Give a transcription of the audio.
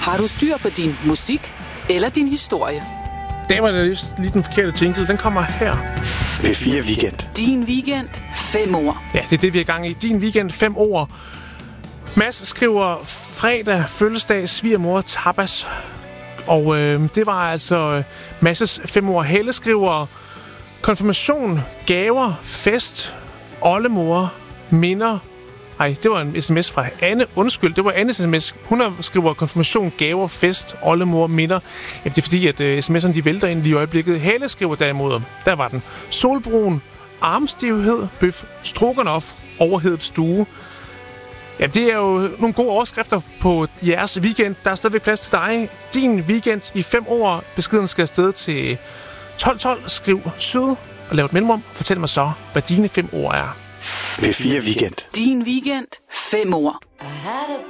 Har du styr på din musik eller din historie? Det var lige den forkerte jingle. Den kommer her. P4 Weekend. Din weekend. 5 ord. Ja, det er det, vi er i gang i. Din weekend. 5 ord. Mads skriver fredag, fødselsdag, svigermor, tapas. Og det var altså Mads' 5 ord. Helle skriver konfirmation, gaver, fest, oldemor, minder. Nej, det var en sms fra Anne. Undskyld, det var Annes sms. Hun skriver konfirmation, gaver, fest, oldemor, minder. Jamen, det er fordi, at sms'erne de vælter ind lige i øjeblikket. Helle skriver derimod, der var den. Solbrun, armstivhed, bøf, stroganoff, overhedet stue. Ja, det er jo nogle gode overskrifter på jeres weekend. Der er stadigvæk plads til dig. Din weekend i 5 år. Beskeden skal afsted til 1212. Skriv syd og lav et mellemrum. Fortæl mig så, hvad dine 5 ord er. P4 Weekend. Din weekend. 5 ord.